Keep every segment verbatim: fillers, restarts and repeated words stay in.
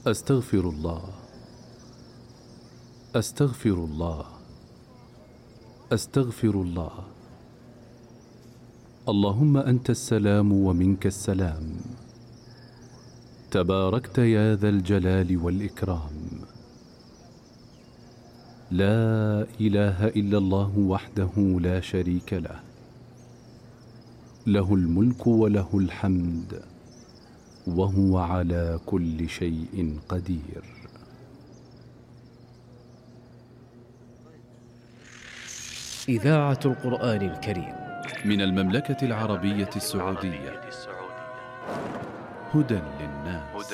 أستغفر الله أستغفر الله أستغفر الله. اللهم أنت السلام ومنك السلام، تباركت يا ذا الجلال والإكرام. لا إله إلا الله وحده لا شريك له، له الملك وله الحمد وهو على كل شيء قدير. إذاعة القرآن الكريم من المملكة العربية السعودية. هدى للناس.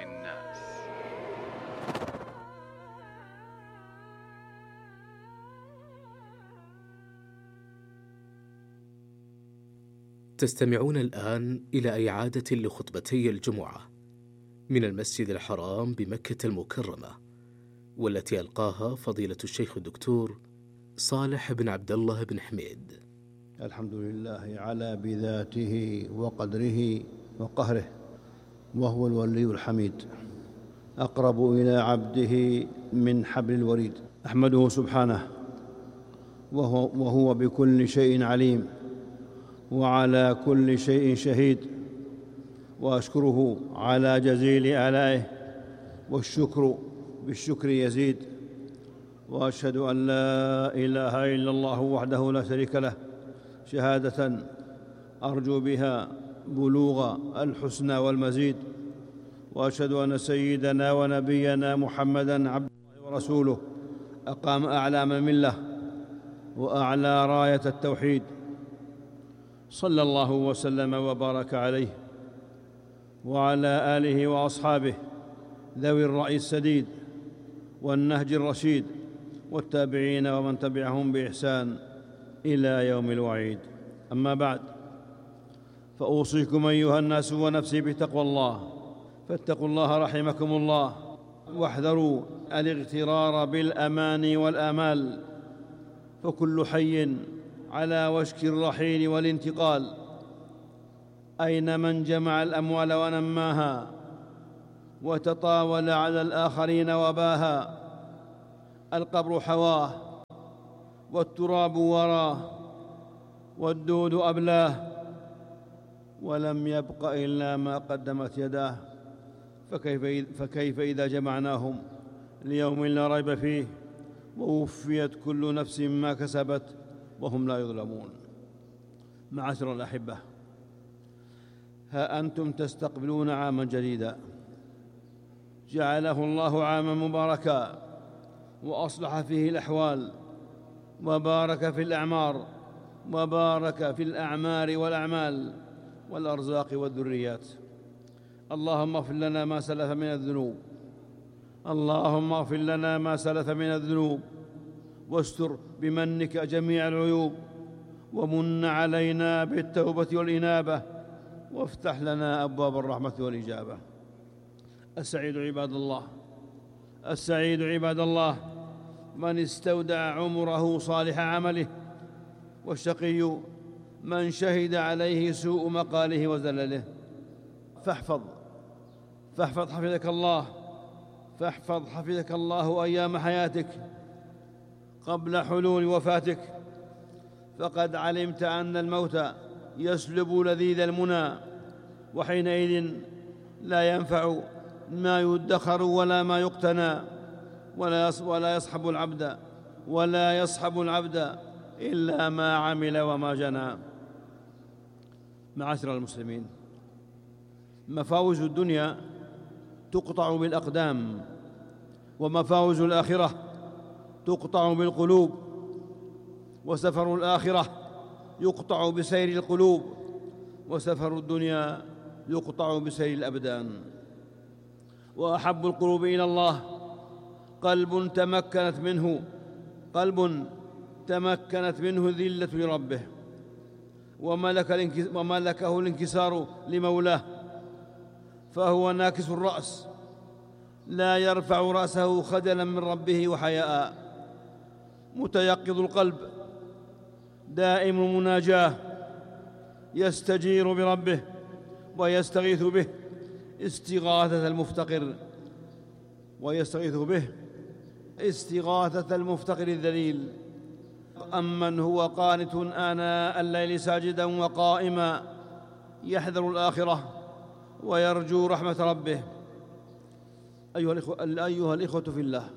تستمعون الآن إلى إعادة لخطبتي الجمعة من المسجد الحرام بمكة المكرمة، والتي ألقاها فضيلة الشيخ الدكتور صالح بن عبد الله بن حميد. الحمد لله على بذاته وقدره وقهره، وهو الولي الحميد، أقرب إلى عبده من حبل الوريد. أحمده سبحانه وهو, وهو بكل شيء عليم وعلى كل شيء شهيد، وأشكره على جزيل آلائه، والشكر بالشكر يزيد. وأشهد أن لا إله إلا الله وحده لا شريك له شهادة أرجو بها بلوغ الحسنى والمزيد. وأشهد أن سيدنا ونبينا محمدًا عبده ورسوله، أقام أعلام الملة وأعلى راية التوحيد، صلى الله وسلم وبارك عليه وعلى آله وأصحابه ذوي الرأي السديد والنهج الرشيد، والتابعين ومن تبعهم بإحسان إلى يوم الوعيد. أما بعد، فأوصيكم أيها الناس ونفسي بتقوى الله، فاتقوا الله رحمكم الله، واحذروا الاغترار بالأماني والآمال، فكل حي على وشك الرحيل والانتقال. أين من جمع الأموال ونماها وتطاول على الآخرين وباها؟ القبر حواه والتراب وراه والدود أبلاه، ولم يبق إلا ما قدمت يداه. فكيف, فكيف إذا جمعناهم ليوم لا ريب فيه ووفيت كل نفس ما كسبت وهم لا يظلمون. معاشر الأحبة، ها أنتم تستقبلون عاما جديدا جعله الله عاما مباركا، وأصلح فيه الأحوال، وبارك في الأعمار، وبارك في الأعمار والأعمال والأرزاق والذريات. اللهم اغفر لنا ما سلف من الذنوب اللهم اغفر لنا ما سلف من الذنوب واستر بمنك جميع العيوب، ومن علينا بالتوبة والإنابة، وافتح لنا أبواب الرحمة والإجابة. السعيد عباد الله السعيد عباد الله من استودع عمره صالح عمله، والشقي من شهد عليه سوء مقاله وزلله. فاحفظ فاحفظ حفظك الله فاحفظ حفظك الله أيام حياتك قبل حلول وفاتك، فقد علمت أن الموت يسلب لذيذ المنى، وحينئذ لا ينفع ما يدخر ولا ما يقتنى، ولا يصحب العبد ولا يصحب العبد إلا ما عمل وما جنى. معاشر المسلمين، مفاوز الدنيا تقطع بالأقدام، ومفاوز الآخرة تقطع بالقلوب، وسفر الآخرة يقطع بسير القلوب، وسفر الدنيا يقطع بسير الأبدان. وأحب القلوب إلى الله قلب تمكنت منه قلب تمكنت منه الذلة لربه، وملك وملكه الانكسار لمولاه، فهو ناكس الرأس لا يرفع رأسه خجلا من ربه وحياء، متيقظ القلب دائم المناجاة، يستجير بربه ويستغيث به استغاثة المفتقر، ويستغيث به استغاثة المفتقر الذليل. أمن هو قانت آناء الليل ساجدا وقائما يحذر الآخرة ويرجو رحمة ربه. أيها الإخوة, أيها الإخوة في الله،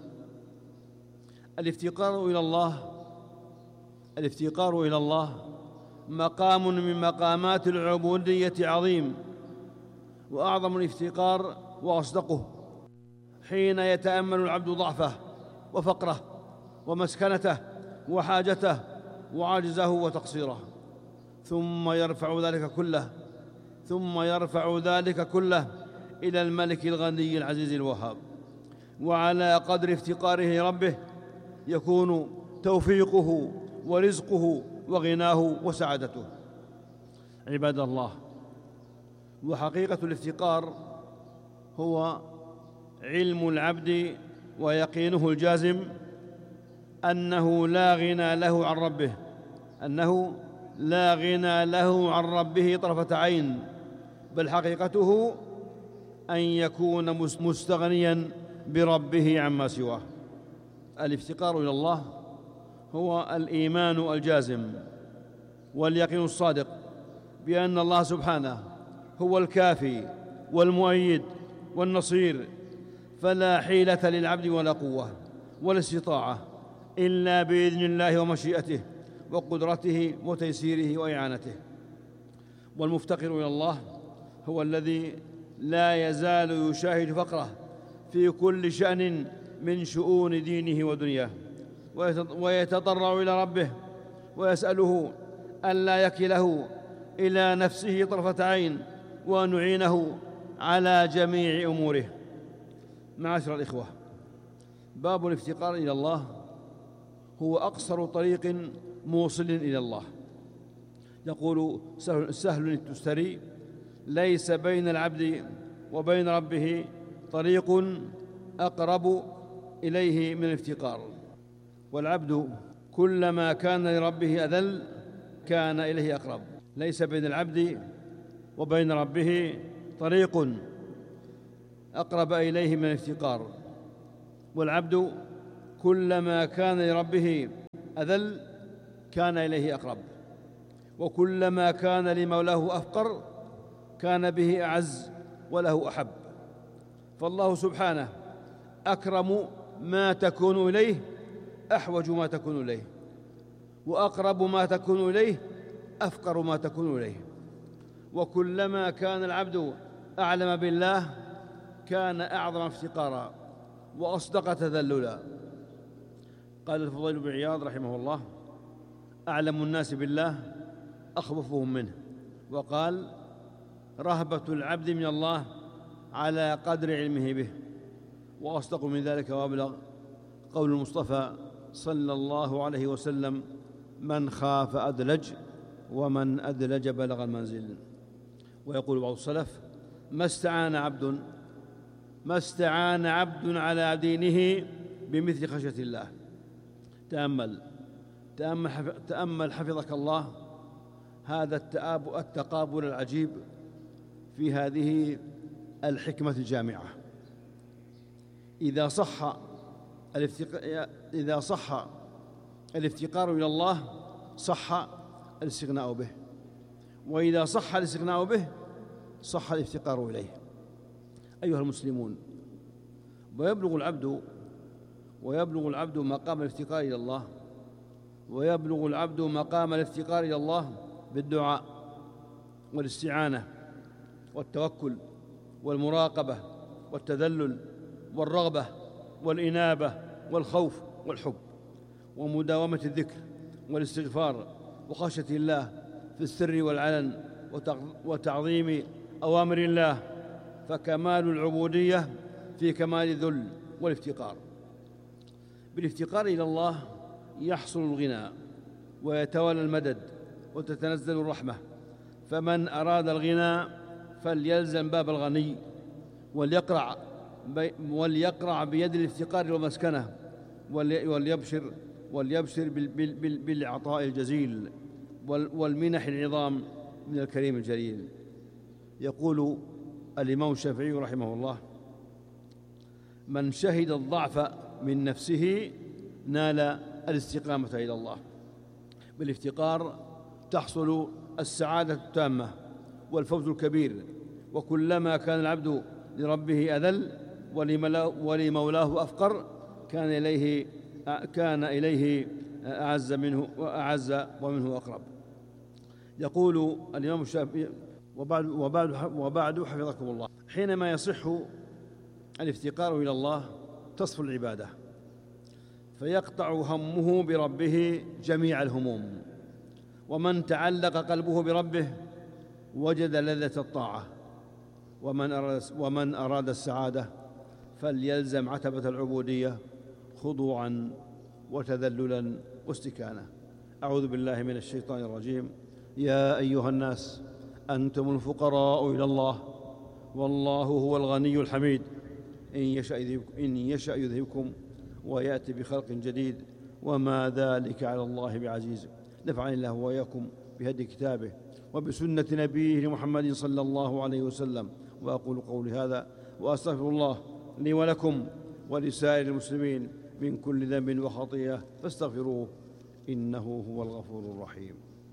الافتقار إلى الله الافتقار إلى الله مقام من مقامات العبودية عظيم، وأعظم الافتقار وأصدقه حين يتأمل العبد ضعفه وفقره ومسكنته وحاجته وعجزه وتقصيره، ثم يرفع ذلك كله ثم يرفع ذلك كله إلى الملك الغني العزيز الوهاب. وعلى قدر افتقاره ربه يكون توفيقه ورزقه وغناه وسعادته. عباد الله، وحقيقة الافتقار هو علم العبد ويقينه الجازم أنه لا غنى له عن ربه أنه لا غنى له عن ربه طرفة عين، بل حقيقته أن يكون مستغنيا بربه عما سواه. الافتقار إلى الله هو الإيمان الجازم واليقين الصادق بأن الله سبحانه هو الكافي والمؤيد والنصير، فلا حيلة للعبد ولا قوة ولا استطاعة إلا بإذن الله ومشيئته وقدرته وتيسيره وإعانته. والمفتقر إلى الله هو الذي لا يزال يشاهد فقره في كل شأن من شؤون دينه ودنياه، ويتضرع إلى ربه ويسأله ألا يكله إلى نفسه طرفة عين، وأن يعينه على جميع أموره. معاشر الإخوة، باب الافتقار إلى الله هو أقصر طريق موصل إلى الله. يقول سهل التستري: ليس بين العبد وبين ربه طريق أقرب إليه من الافتقار، والعبد كلما كان لربه أذل كان إليه أقرب. ليس بين العبد وبين ربه طريق أقرب إليه من الافتقار، والعبد كلما كان لربه أذل كان إليه أقرب، وكلما كان لمولاه أفقر كان به أعز وله أحب. فالله سبحانه أكرم ما تكون إليه أحوج ما تكون إليه، وأقرب ما تكون إليه أفقر ما تكون إليه. وكلما كان العبد أعلم بالله كان أعظم افتقارا وأصدق تذللا. قال الفضيل بن عياض رحمه الله: أعلم الناس بالله أخوفهم منه. وقال: رهبة العبد من الله على قدر علمه به. وأصدق من ذلك وأبلغ قول المصطفى صلى الله عليه وسلم: من خاف أدلج ومن أدلج بلغ المنزل. ويقول بعض السلف: ما استعان عبد ما استعان عبد على دينه بمثل خشية الله. تأمل تأمل, تأمل حفظك الله هذا التقابل العجيب في هذه الحكمة الجامعة. إذا صح إذا صح الافتقار إلى الله صح الاستغناء به، وإذا صح الاستغناء به صح الافتقار إليه. أيها المسلمون، ويبلغ العبد ويبلغ العبد مقام الافتقار إلى الله ويبلغ العبد مقام الافتقار إلى الله بالدعاء والاستعانة والتوكل والمراقبة والتذلل والرغبة والإنابة والخوف والحب، ومداومة الذكر والاستغفار وخشية الله في السر والعلن وتعظيم أوامر الله. فكمال العبودية في كمال الذل والافتقار. بالافتقار إلى الله يحصل الغنى ويتولى المدد وتتنزل الرحمة. فمن أراد الغنى فليلزم باب الغني وليقرع وليقرع بيد الافتقار والمسكنة وليبشر وليبشر بالعطاء الجزيل والمنح العظام من الكريم الجليل. يقول الإمام الشافعي رحمه الله: من شهد الضعف من نفسه نال الاستقامة إلى الله. بالافتقار تحصل السعادة التامة والفوز الكبير، وكلما كان العبد لربه أذل ولمولاه أفقر كان إليه كان إليه أعز منه وأعز ومنه أقرب. يقول الإمام الشافعي: وبعد, وبعد, وبعد حفظكم الله، حينما يصح الافتقار إلى الله تصفو العبادة، فيقطع همه بربه جميع الهموم. ومن تعلق قلبه بربه وجد لذة الطاعة. ومن أراد, ومن أراد السعادة فليلزم عتبة العبودية خضوعا وتذللا واستكانة. أعوذ بالله من الشيطان الرجيم. يا أيها الناس أنتم الفقراء إلى الله والله هو الغني الحميد إن يشأ إن يشأ يذهبكم ويأتي بخلق جديد وما ذلك على الله بعزيز. نفعني الله وإياكم بهدي كتابه وبسنة نبيه محمد صلى الله عليه وسلم. وأقول قولي هذا وأستغفر الله لي ولكم ولسائر المسلمين من كل ذنب وخطيئة فاستغفروه إنه هو الغفور الرحيم.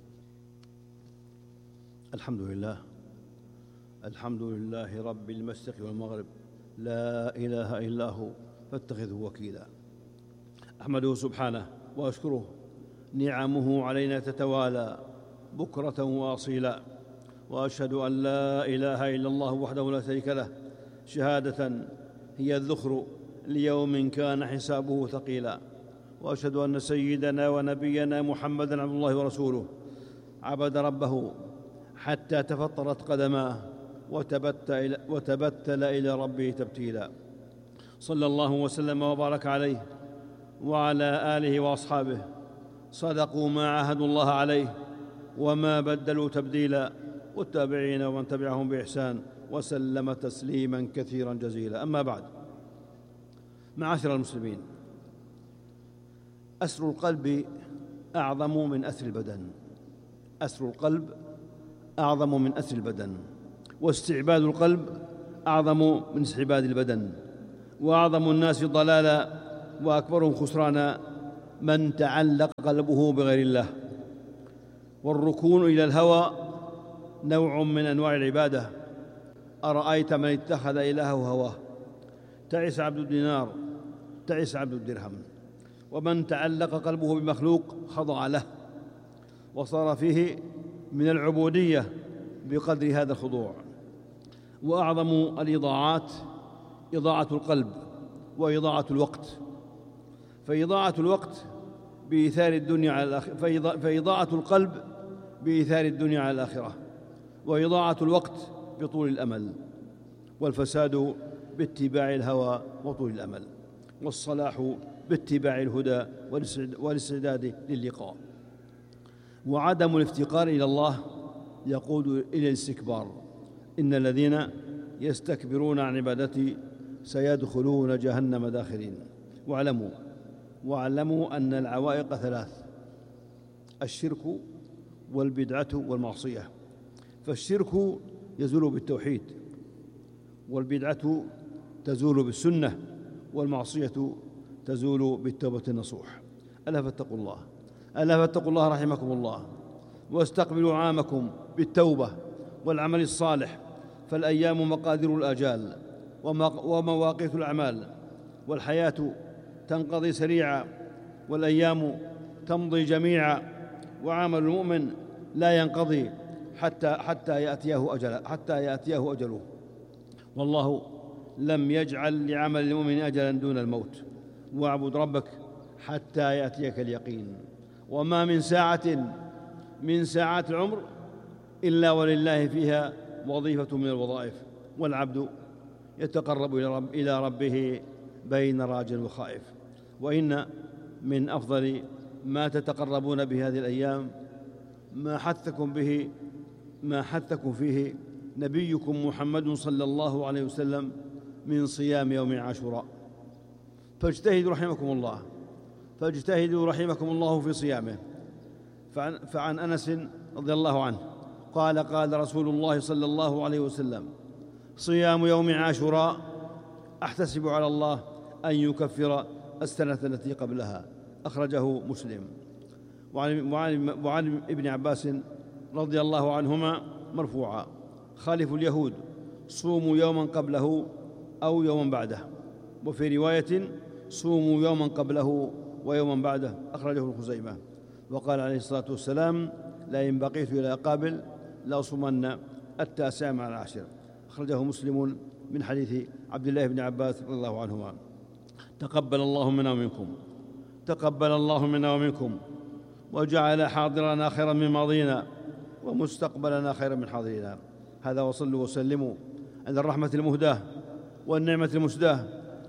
الحمد لله الحمد لله رب المشرق والمغرب، لا إله إلا هو فاتخذه وكيلا. أحمده سبحانه وأشكره، نعمه علينا تتوالى بكرة وأصيلا. وأشهد أن لا إله إلا الله وحده لا شريك له شهادة هي الذخر ليوم كان حسابه ثقيلا. وأشهد أن سيدنا ونبينا محمدًا عبد الله ورسوله، عبد ربه حتى تفطرت قدماه وتبتل, وتبتل إلى ربه تبتيلا. صلى الله وسلم وبارك عليه وعلى آله وأصحابه، صدقوا ما عاهدوا الله عليه وما بدلوا تبديلا، والتابعين ومن تبعهم بإحسان وسلم تسليما كثيرا جزيلا. أما بعد، معاشر المسلمين، أسر القلب أعظم من أسر البدن. أسر القلب أعظم من أسر البدن، واستعباد القلب أعظم من استعباد البدن. وأعظم الناس ضلالا وأكبرهم خسرانا من تعلق قلبه بغير الله. والركون إلى الهوى نوع من أنواع العبادة. أرأيت من اتخذ إلهه هواه تعس عبد الدينار تعس عبد الدرهم. ومن تعلق قلبه بمخلوق خضع له، وصار فيه من العبودية بقدر هذا الخضوع. وأعظم الإضاعات إضاعة القلب وإضاعة الوقت. فإضاعة الوقت بإيثار الدنيا على الآخرة فإضاعة القلب بإيثار الدنيا على الآخرة، وإضاعة الوقت بطول الأمل، والفساد باتباع الهوى وطول الأمل، والصلاح باتباع الهدى والاستعداد للقاء. وعدم الافتقار إلى الله يقود إلى الاستكبار. إن الذين يستكبرون عن عبادتي سيدخلون جهنم داخرين. واعلموا واعلموا أن العوائق ثلاث: الشرك والبدعة والمعصية. فالشرك يزول بالتوحيد، والبدعة تزول بالسنة، والمعصية تزول بالتوبة النصوح. ألا فاتقوا الله ألا فاتقوا الله رحمكم الله، واستقبلوا عامكم بالتوبة والعمل الصالح، فالأيام مقادير الآجال ومواقيت الأعمال، والحياة تنقضي سريعا والأيام تمضي جميعا، وعمل المؤمن لا ينقضي حتى حتى يأتيه أجله حتى يأتيه أجله. والله لم يجعل لعمل المؤمن أجلا دون الموت. واعبد ربك حتى يأتيك اليقين. وما من ساعة من ساعات العمر إلا ولله فيها وظيفة من الوظائف، والعبد يتقرب إلى ربه بين راج وخائف. وإن من أفضل ما تتقربون به هذه الأيام ما حثكم به ما حثكم فيه نبيكم محمد صلى الله عليه وسلم من صيام يوم عاشوراء. فاجتهدوا رحمكم الله فاجتهدوا رحمكم الله في صيامه. فعن, فعن أنس رضي الله عنه قال: قال رسول الله صلى الله عليه وسلم: صيام يوم عاشوراء أحتسب على الله أن يكفر السنة التي قبلها. أخرجه مسلم. وعن ابن عباس رضي الله عنهما مرفوعا: خالفوا اليهود، صوموا يوما قبله أو يوما بعده. وفي رواية: صوموا يوما قبله ويوما بعده. أخرجه ابن خزيمة. وقال عليه الصلاة والسلام: لئن بقيت إلى قابل لأصومن التاسع مع العاشر. أخرجه مسلم من حديث عبد الله بن عباس رضي الله عنهما. تقبل الله منا ومنكم، تقبل الله منا ومنكم، وجعل حاضرنا خيرا من ماضينا ومستقبلنا خيرا من حاضرنا. هذا وصلوا وسلموا على الرحمة المهداة والنعمة المسداة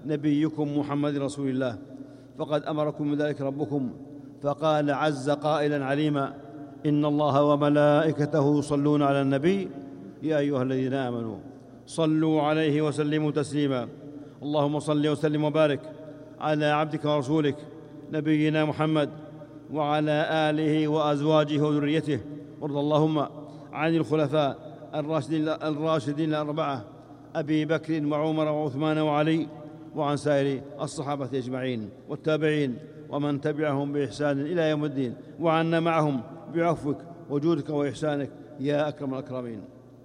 نبيكم محمد رسول الله، فقد أمركم بذلك ربكم، فقال عز قائلا عليما: إن الله وملائكته يصلون على النبي يا أيها الذين آمنوا صلوا عليه وسلموا تسليما. اللهم صل وسلم وبارك على عبدك ورسولك نبينا محمد وعلى آله وأزواجه وذريته. وارض اللهم عن الخلفاء الراشدين الراشدين الأربعة أبي بكر وعمر وعثمان وعلي، وعن سائر الصحابة أجمعين والتابعين ومن تبعهم بإحسان إلى يوم الدين، وعنا معهم بعفوك وجودك وإحسانك يا أكرم الأكرمين.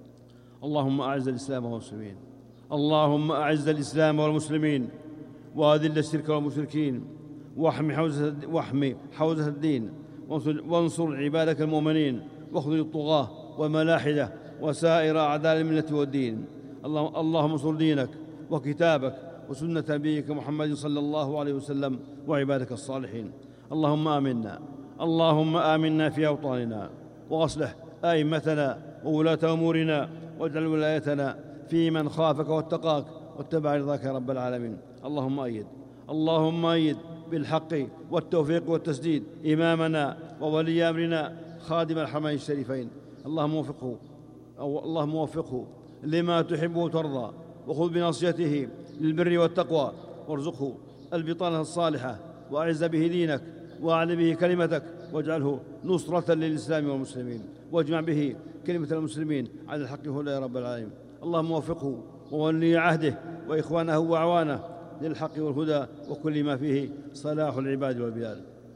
اللهم أعز الإسلام والمسلمين، اللهم أعز الإسلام والمسلمين، وأذل الشرك والمشركين، واحمي حوزة, واحمي حوزة الدين، وانصر عبادك المؤمنين، واخذل الطغاة والملاحدة وسائر أعداء الملة والدين. اللهم انصر دينك وكتابك وسنة نبيك محمد صلى الله عليه وسلم وعبادك الصالحين. اللهم آمنا، اللهم آمنا في أوطاننا، وأصلح أئمتنا وولاة أمورنا، واجعل ولايتنا في من خافك واتقاك واتبع رضاك يا رب العالمين. اللهم أيد اللهم أيد بالحق والتوفيق والتسديد إمامنا وولي أمرنا خادم الحرمين الشريفين. اللهم وفقه أو اللهم وفقه لما تحب وترضى، وخذ بناصيته للبر والتقوى، وارزقه البطانة الصالحة، وأعز به دينك، وأعل به كلمتك، واجعله نصرة للإسلام والمسلمين، واجمع به كلمة المسلمين على الحق والهدى يا رب العالمين. اللهم وفقه وولي عهده وإخوانه وأعوانه للحق والهدى وكل ما فيه صلاح العباد والبلاد.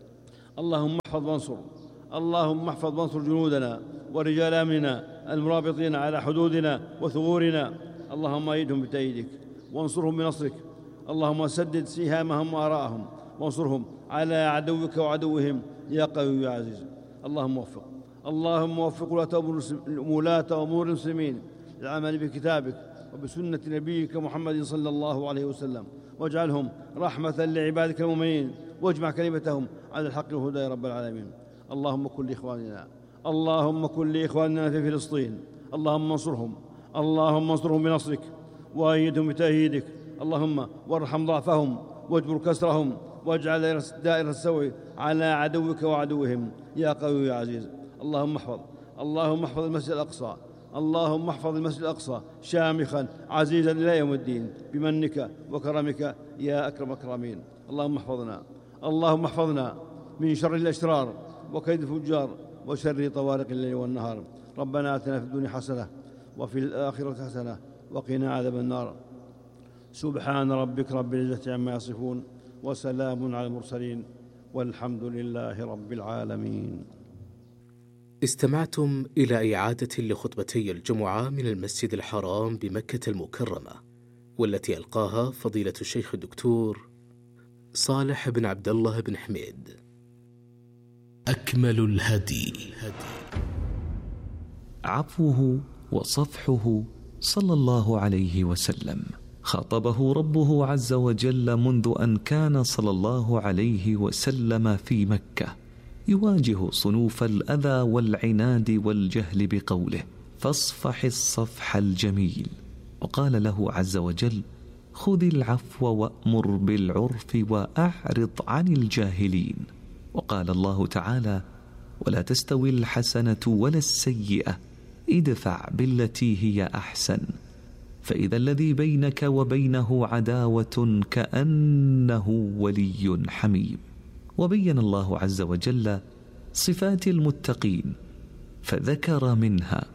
اللهم احفظ وانصر اللهم احفظ وانصر جنودنا ورجال أمننا المرابطين على حدودنا وثغورنا. اللهم أيدهم بتأييدك وانصرهم بنصرك. اللهم سدد سهامهم وآراءهم وانصرهم على عدوك وعدوهم يا قوي يا عزيز. اللهم وفق اللهم وفق ولاة أمور المسلمين للعمل بكتابك وبسنة نبيك محمد صلى الله عليه وسلم، واجعلهم رحمة لعبادك المؤمنين، واجمع كلمتهم على الحق والهدى يا رب العالمين. اللهم كن لإخواننا اللهم كن لإخواننا في فلسطين، اللهم انصرهم اللهم انصرهم بنصرك وأيدهم بتأييدك. اللهم وارحم ضعفهم واجبر كسرهم، واجعل دائرة السوء على عدوك وعدوهم يا قوي يا عزيز. اللهم احفظ اللهم احفظ المسجد الأقصى اللهم احفظ المسجد الأقصى شامخا عزيزا إلى يوم الدين بمنك وكرمك يا أكرم الأكرمين. اللهم احفظنا اللهم احفظنا من شر الأشرار وكيد الفجار وشر طوارق الليل والنهار. ربنا آتنا في الدنيا حسنة وفي الآخرة حسنة وقنا عذاب النار. سبحان ربك رب العزة عما يصفون وسلام على المرسلين والحمد لله رب العالمين. استمعتم إلى إعادة لخطبتي الجمعة من المسجد الحرام بمكة المكرمة، والتي ألقاها فضيلة الشيخ الدكتور صالح بن عبد الله بن حميد. أكمل الهدي عفوه وصفحه صلى الله عليه وسلم. خاطبه ربه عز وجل منذ أن كان صلى الله عليه وسلم في مكة يواجه صنوف الأذى والعناد والجهل بقوله: فاصفح الصفح الجميل. وقال له عز وجل: خذ العفو وأمر بالعرف وأعرض عن الجاهلين. وقال الله تعالى: ولا تستوي الحسنة ولا السيئة ادفع بالتي هي أحسن فإذا الذي بينك وبينه عداوة كأنه ولي حميم. وبين الله عز وجل صفات المتقين فذكر منها: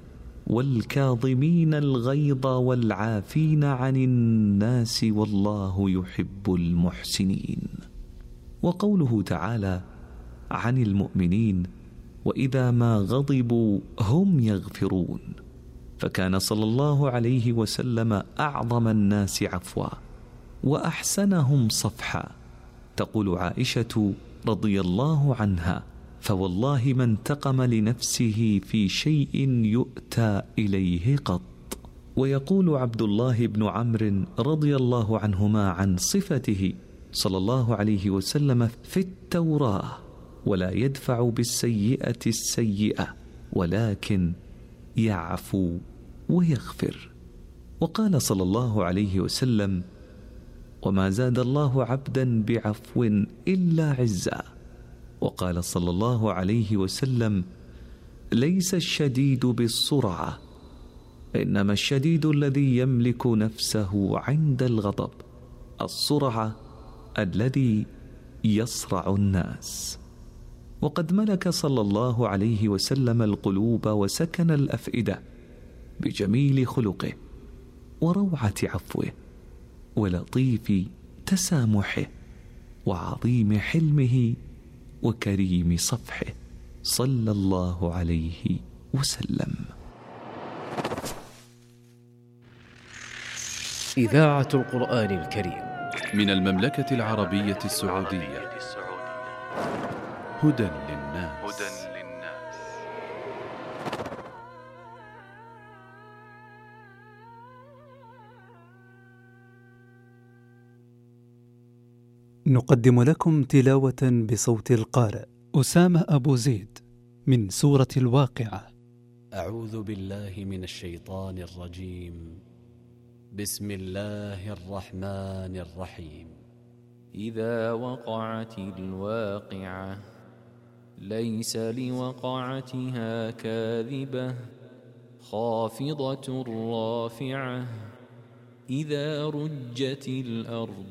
والكاظمين الغيظ والعافين عن الناس والله يحب المحسنين. وقوله تعالى عن المؤمنين وإذا ما غضبوا هم يغفرون، فكان صلى الله عليه وسلم أعظم الناس عفوا وأحسنهم صفحا. تقول عائشة رضي الله عنها: فوالله ما انتقم لنفسه في شيء يؤتى إليه قط. ويقول عبد الله بن عمرو رضي الله عنهما عن صفته صلى الله عليه وسلم في التوراة: ولا يدفع بالسيئة السيئة ولكن يعفو ويغفر. وقال صلى الله عليه وسلم: وما زاد الله عبدا بعفو إلا عزا. وقال صلى الله عليه وسلم: ليس الشديد بالسرعة، إنما الشديد الذي يملك نفسه عند الغضب، السرعة الذي يصرع الناس. وقد ملك صلى الله عليه وسلم القلوب وسكن الأفئدة بجميل خلقه وروعة عفوه ولطيف تسامحه وعظيم حلمه وكريم صفحه صلى الله عليه وسلم. إذاعة القرآن الكريم من المملكة العربية السعودية. هدى للناس. نقدم لكم تلاوة بصوت القارئ أسامة أبو زيد من سورة الواقعة. أعوذ بالله من الشيطان الرجيم. بسم الله الرحمن الرحيم. إذا وقعت الواقعة ليس لوقعتها كاذبة خافضة رافعة إذا رجت الأرض